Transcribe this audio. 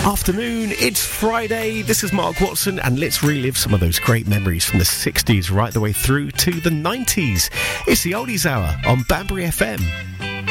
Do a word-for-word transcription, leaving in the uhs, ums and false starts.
Afternoon, it's Friday, this is Mark Watson, and let's relive some of those great memories from the sixties right the way through to the nineties. It's the Oldies Hour on Banbury F M.